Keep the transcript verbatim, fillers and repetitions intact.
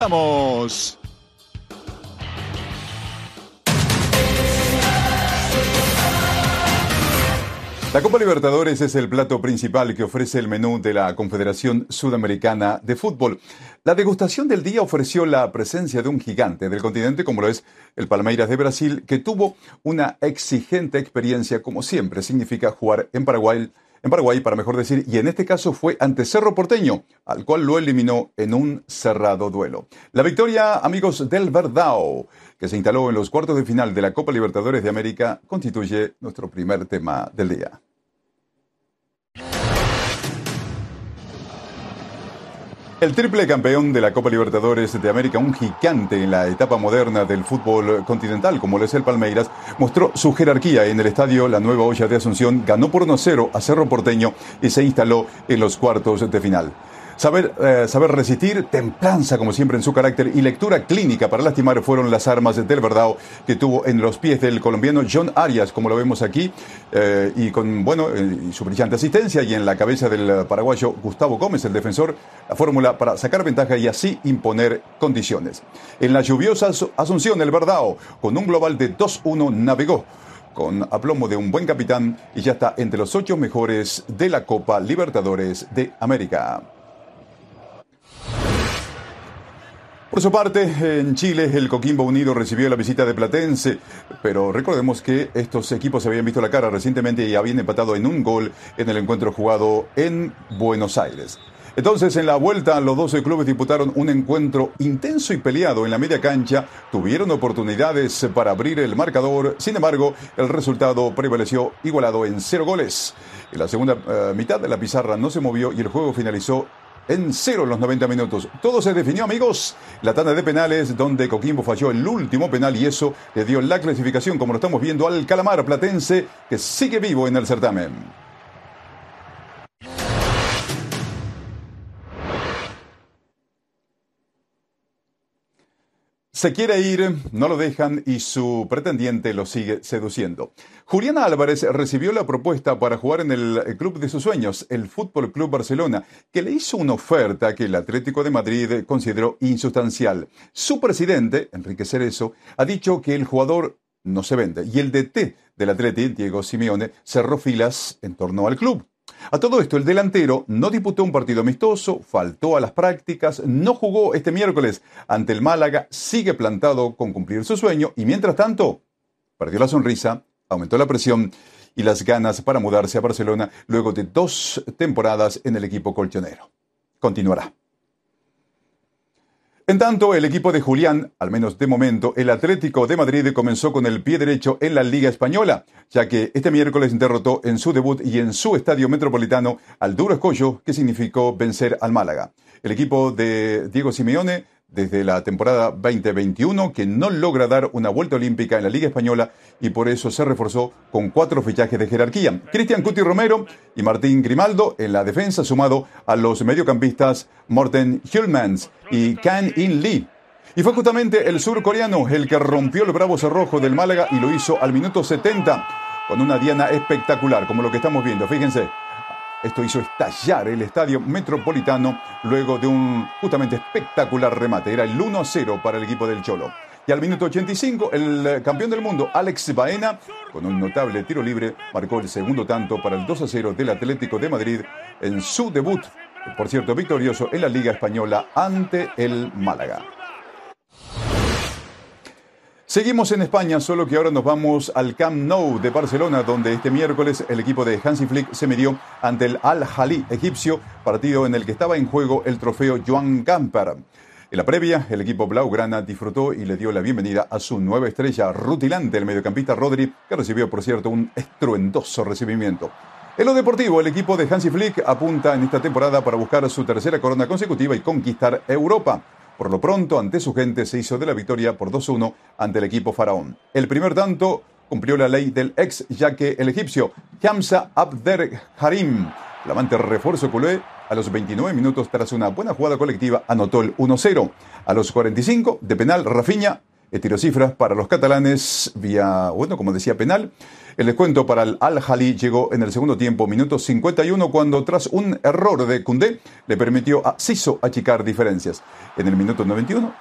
Vamos. La Copa Libertadores es el plato principal que ofrece el menú de la Confederación Sudamericana de Fútbol. La degustación del día ofreció la presencia de un gigante del continente como lo es el Palmeiras de Brasil, que tuvo una exigente experiencia, como siempre significa jugar en Paraguay, en Paraguay para mejor decir, y en este caso fue ante Cerro Porteño, al cual lo eliminó en un cerrado duelo. La victoria, amigos del Verdão, que se instaló en los cuartos de final de la Copa Libertadores de América, constituye nuestro primer tema del día. El triple campeón de la Copa Libertadores de América, un gigante en la etapa moderna del fútbol continental, como lo es el Palmeiras, mostró su jerarquía en el estadio La Nueva Olla de Asunción, ganó por uno a cero a Cerro Porteño y se instaló en los cuartos de final. Saber, eh, saber resistir, templanza como siempre en su carácter y lectura clínica para lastimar fueron las armas del Verdão que tuvo en los pies del colombiano John Arias, como lo vemos aquí, eh, y con bueno eh, su brillante asistencia, y en la cabeza del paraguayo Gustavo Gómez, el defensor, la fórmula para sacar ventaja y así imponer condiciones. En la lluviosa Asunción, el Verdão, con un global de dos uno, navegó con aplomo de un buen capitán y ya está entre los ocho mejores de la Copa Libertadores de América. Por su parte, en Chile, el Coquimbo Unido recibió la visita de Platense, pero recordemos que estos equipos se habían visto la cara recientemente y habían empatado en un gol en el encuentro jugado en Buenos Aires. Entonces, en la vuelta, los doce clubes disputaron un encuentro intenso y peleado en la media cancha, tuvieron oportunidades para abrir el marcador, sin embargo, el resultado prevaleció igualado en cero goles. En la segunda uh, mitad de la pizarra no se movió y el juego finalizó en cero en los noventa minutos. Todo se definió, amigos. La tanda de penales, donde Coquimbo falló el último penal y eso le dio la clasificación, como lo estamos viendo, al Calamar Platense, que sigue vivo en el certamen. Se quiere ir, no lo dejan y su pretendiente lo sigue seduciendo. Juliana Álvarez recibió la propuesta para jugar en el club de sus sueños, el Fútbol Club Barcelona, que le hizo una oferta que el Atlético de Madrid consideró insustancial. Su presidente, Enrique Cerezo, ha dicho que el jugador no se vende y el D T del Atleti, Diego Simeone, cerró filas en torno al club. A todo esto, el delantero no disputó un partido amistoso, faltó a las prácticas, no jugó este miércoles ante el Málaga, sigue plantado con cumplir su sueño y mientras tanto perdió la sonrisa, aumentó la presión y las ganas para mudarse a Barcelona luego de dos temporadas en el equipo colchonero. Continuará. En tanto, el equipo de Julián, al menos de momento, el Atlético de Madrid comenzó con el pie derecho en la Liga Española, ya que este miércoles derrotó en su debut y en su estadio metropolitano al duro escollo que significó vencer al Málaga. El equipo de Diego Simeone, desde la temporada veinte veintiuno, que no logra dar una vuelta olímpica en la Liga Española y por eso se reforzó con cuatro fichajes de jerarquía. Cristian Cuti Romero y Martín Grimaldo en la defensa, sumado a los mediocampistas Morten Hjulmans y Kang In Lee. Y fue justamente el surcoreano el que rompió el bravo cerrojo del Málaga y lo hizo al minuto setenta con una diana espectacular, como lo que estamos viendo. Fíjense. Esto hizo estallar el estadio metropolitano luego de un justamente espectacular remate. Era el uno a cero para el equipo del Cholo. Y al minuto ochenta y cinco, el campeón del mundo, Alex Baena, con un notable tiro libre, marcó el segundo tanto para el dos a cero del Atlético de Madrid en su debut, por cierto, victorioso en la Liga Española ante el Málaga. Seguimos en España, solo que ahora nos vamos al Camp Nou de Barcelona, donde este miércoles el equipo de Hansi Flick se midió ante el Al-Ahly egipcio, partido en el que estaba en juego el trofeo Joan Gamper. En la previa, el equipo blaugrana disfrutó y le dio la bienvenida a su nueva estrella rutilante, el mediocampista Rodri, que recibió, por cierto, un estruendoso recibimiento. En lo deportivo, el equipo de Hansi Flick apunta en esta temporada para buscar su tercera corona consecutiva y conquistar Europa. Por lo pronto, ante su gente, se hizo de la victoria por dos uno ante el equipo faraón. El primer tanto cumplió la ley del ex, ya que el egipcio Hamza Abderrahim, flamante refuerzo culé, a los veintinueve minutos, tras una buena jugada colectiva, anotó el uno cero. A los cuarenta y cinco, de penal, Rafinha El tiro cifras para los catalanes vía, bueno, como decía, penal. El descuento para el Al-Ahly llegó en el segundo tiempo, minuto cincuenta y uno, cuando tras un error de Koundé le permitió a Siso achicar diferencias. En el minuto noventa y uno,